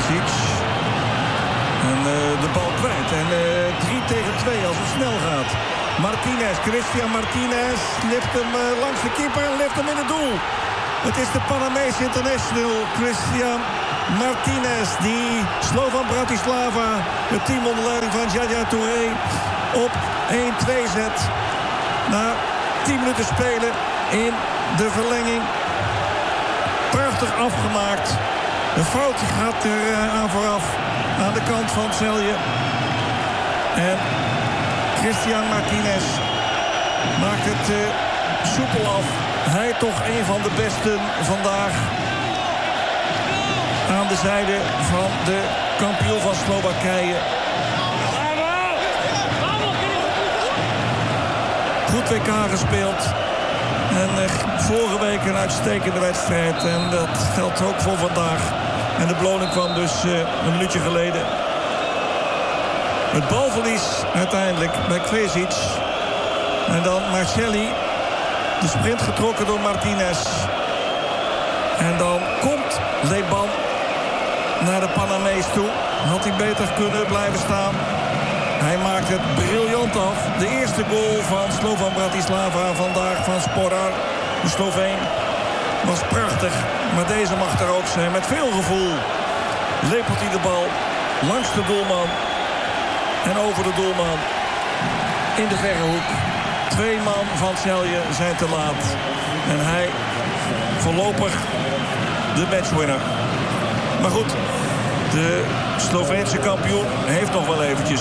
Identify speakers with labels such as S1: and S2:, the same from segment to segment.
S1: Perisic. En de bal kwijt. En 3 tegen 2 als het snel gaat. Martinez, Christian Martinez. Lift hem langs de keeper en lift hem in het doel. Het is de Panamese international Christian Martinez. Die Slovan Bratislava, het team onder leiding van Yaya Touré, op 1-2 zet. Na 10 minuten spelen in de verlenging. Prachtig afgemaakt. De fout gaat er aan vooraf. Aan de kant van Celje. En Christian Martinez maakt het soepel af. Hij toch een van de besten vandaag. Aan de zijde van de kampioen van Slowakije. Goed WK gespeeld. En vorige week een uitstekende wedstrijd. En dat geldt ook voor vandaag. En de beloning kwam dus een minuutje geleden. Het balverlies uiteindelijk bij Kvesic. En dan Marcelli. De sprint getrokken door Martinez. En dan komt Leban naar de Panamees toe. Had hij beter kunnen blijven staan. Hij maakt het briljant af. De eerste goal van Slovan Bratislava vandaag van Sporar. De Sloveen. Was prachtig. Maar deze mag er ook zijn. Met veel gevoel lepelt hij de bal langs de doelman. En over de doelman. In de verre hoek. 2 man van Celje zijn te laat. En hij voorlopig de matchwinner. Maar goed, de Sloveense kampioen heeft nog wel eventjes.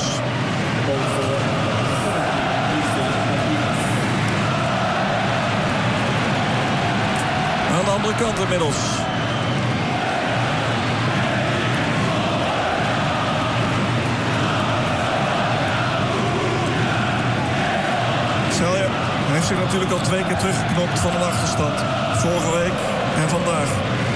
S1: Aan de andere kant inmiddels. Celje heeft zich natuurlijk al 2 keer teruggeknopt van een achterstand. Vorige week en vandaag.